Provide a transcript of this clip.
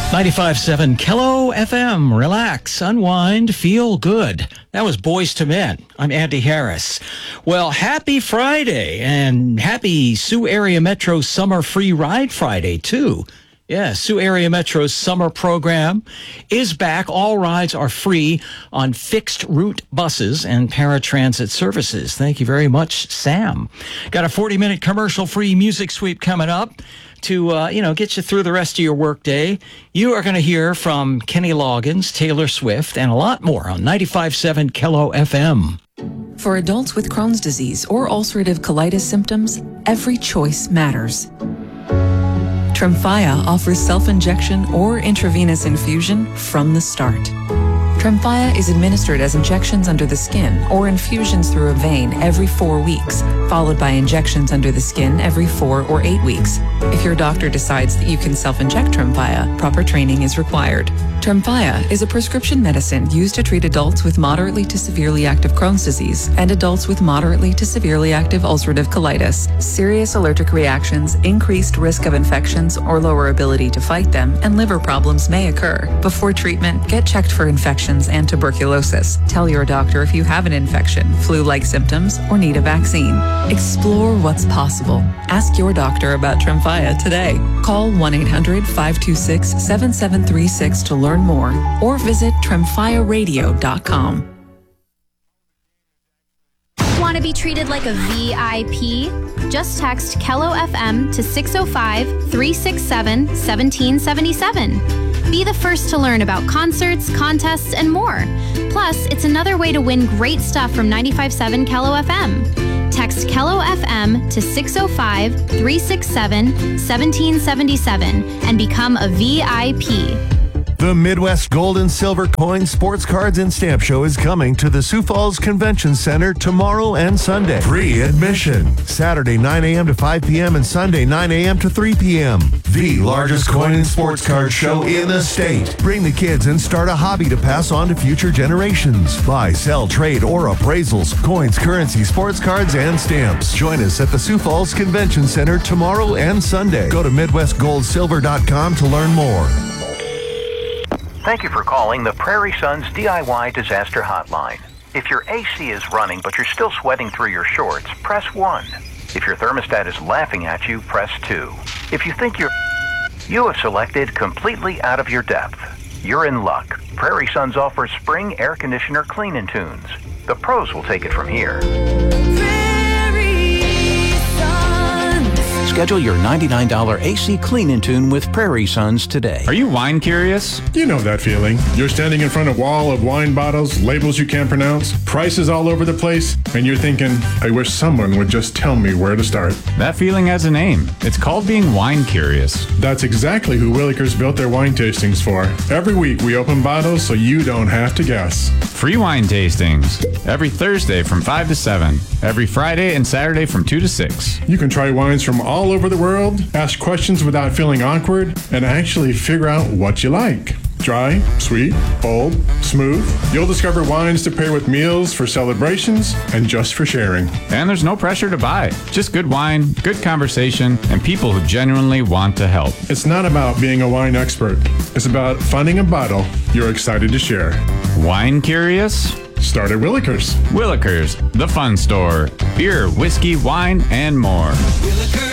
95.7 Kello FM. Relax, unwind, feel good. That was Boys to Men. I'm Andy Harris. Well, happy Friday and happy Sioux Area Metro Summer Free Ride Friday, too. Yeah, Sioux Area Metro's summer program is back. All rides are free on fixed route buses and paratransit services. Thank you very much, Sam. Got a 40-minute commercial-free music sweep coming up to, get you through the rest of your workday. You are going to hear from Kenny Loggins, Taylor Swift, and a lot more on 95.7 Kello FM. For adults with Crohn's disease or ulcerative colitis symptoms, every choice matters. Tremfya offers self-injection or intravenous infusion from the start. Tremfya is administered as injections under the skin or infusions through a vein every 4 weeks, followed by injections under the skin every 4 or 8 weeks. If your doctor decides that you can self-inject Tremfya, proper training is required. Tremfya is a prescription medicine used to treat adults with moderately to severely active Crohn's disease and adults with moderately to severely active ulcerative colitis. Serious allergic reactions, increased risk of infections or lower ability to fight them, and liver problems may occur. Before treatment, get checked for infections and tuberculosis. Tell your doctor if you have an infection, flu-like symptoms, or need a vaccine. Explore what's possible. Ask your doctor about Tremfya today. Call 1-800-526-7736 to learn more, or visit tremfyaradio.com. Want to be treated like a VIP? Just text Kello FM to 605-367-1777. Be the first to learn about concerts, contests, and more. Plus, it's another way to win great stuff from 95.7 Kello FM. Text Kello FM to 605-367-1777 and become a VIP. The Midwest Gold and Silver Coin Sports Cards and Stamp Show is coming to the Sioux Falls Convention Center tomorrow and Sunday. Free admission. Saturday 9 a.m. to 5 p.m. and Sunday 9 a.m. to 3 p.m. The largest coin and sports card show in the state. Bring the kids and start a hobby to pass on to future generations. Buy, sell, trade, or appraisals, coins, currency, sports cards, and stamps. Join us at the Sioux Falls Convention Center tomorrow and Sunday. Go to MidwestGoldSilver.com to learn more. Thank you for calling the Prairie Sons DIY Disaster Hotline. If your AC is running but you're still sweating through your shorts, press 1. If your thermostat is laughing at you, press 2. If you think you have selected completely out of your depth. You're in luck. Prairie Sons offers spring air conditioner clean-in tunes. The pros will take it from here. Schedule your $99 AC clean-in tune with Prairie Sons today. Are you wine curious? You know that feeling. You're standing in front of a wall of wine bottles, labels you can't pronounce, prices all over the place, and you're thinking, I wish someone would just tell me where to start. That feeling has a name. It's called being wine curious. That's exactly who Willikers built their wine tastings for. Every week we open bottles so you don't have to guess. Free wine tastings. Every Thursday from 5 to 7. Every Friday and Saturday from 2 to 6. You can try wines from all over the world, ask questions without feeling awkward, and actually figure out what you like. Dry, sweet, bold, smooth. You'll discover wines to pair with meals, for celebrations, and just for sharing. And there's no pressure to buy. Just good wine, good conversation, and people who genuinely want to help. It's not about being a wine expert. It's about finding a bottle you're excited to share. Wine curious? Start at Willikers. Willikers, the fun store. Beer, whiskey, wine, and more.